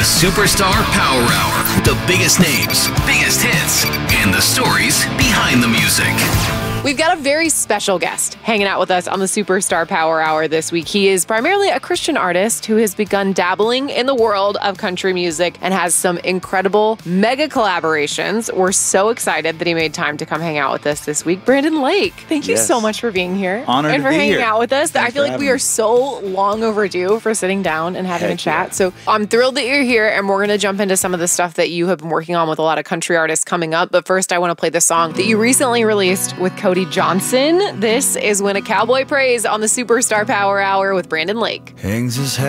Superstar Power Hour. The biggest names, biggest hits, and the stories behind the music. We've got a very special guest hanging out with us on the Superstar Power Hour this week. He is primarily a Christian artist who has begun dabbling in the world of country music and has some incredible mega collaborations. We're so excited that he made time to come hang out with us this week. Brandon Lake, thank you so much for being here. Honored and to for be hanging here. out with us. Thanks I feel for like we having are so long overdue for sitting down and having a chat. So I'm thrilled that you're here, and we're going to jump into some of the stuff that you have been working on with a lot of country artists coming up. But first, I want to play the song that you recently released with Cody Johnson. This is When a Cowboy Prays on the Superstar Power Hour with Brandon Lake. Hangs his head